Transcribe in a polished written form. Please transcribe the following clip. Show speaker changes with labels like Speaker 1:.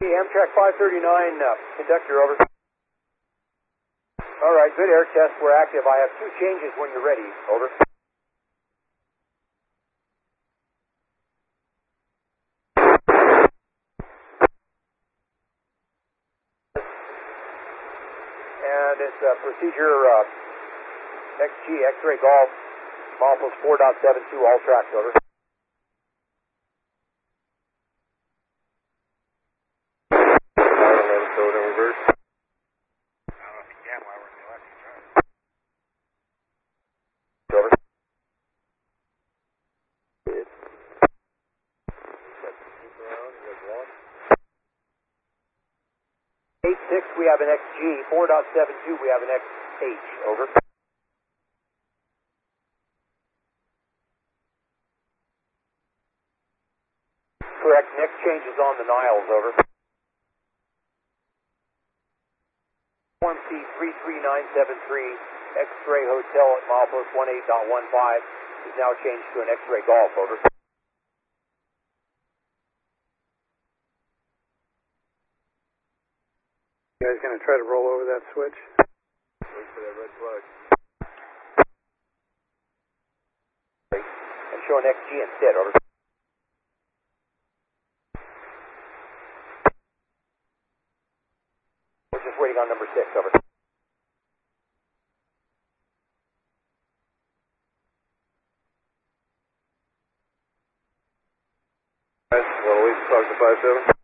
Speaker 1: Amtrak 539, conductor, over. All right, good air test. We're active. I have 2 changes when you're ready. Over. And it's procedure XG, X-ray Golf, milepost 4.72, all tracks, over. Over. 8.6, we have an XG. 4.72, we have an XH. Over. Correct. Next change is on the Niles. Over. OMC 33973, X-ray Hotel at milepost 18.15 is now changed to an X-ray Golf. Over.
Speaker 2: You guys going to try to roll over that switch?
Speaker 1: Wait for that red flag. And show an XG instead. Over. We're just waiting on number 6. Over.
Speaker 3: Well, we talk to 57.